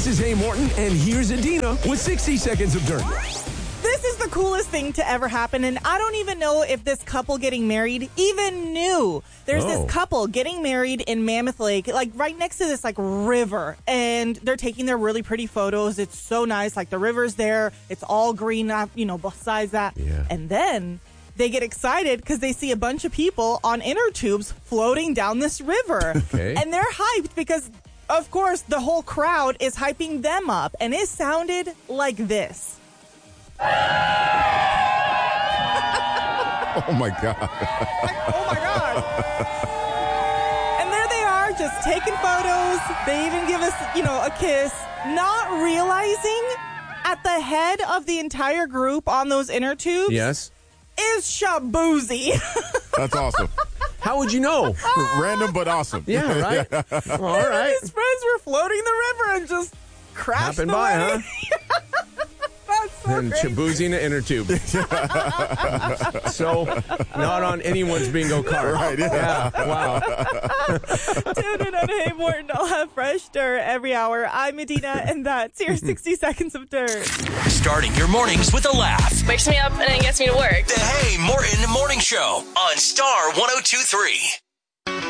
This is Hey Morton, and here's Adina with 60 Seconds of Dirt. This is the coolest thing to ever happen, and I don't even know if this couple getting married even knew. There's this couple getting married in Mammoth Lake, like right next to this like river, and they're taking their really pretty photos. It's so nice, like the river's there. It's all green, besides that. Yeah. And then they get excited because they see a bunch of people on inner tubes floating down this river. Okay. And they're hyped because, of course, the whole crowd is hyping them up, and it sounded like this. Oh, my God. Oh, my God. And there they are, just taking photos. They even give us, a kiss, not realizing at the head of the entire group on those inner tubes Yes. is Shaboozey. That's awesome. How would you know? Random but awesome. Yeah, right? All right. His friends were floating the river and just crashed Happened the by, wedding. That's so And crazy. Shaboozey in the inner tube. So, not on anyone's bingo card. Right, yeah. Wow. Tune in on Hey Morton. I'll have fresh dirt every hour. I'm Medina, and that's your 60 Seconds of Dirt. Starting your mornings with a laugh. Wakes me up and then gets me to work. The Hey Morton Morning Show on Star 102.3.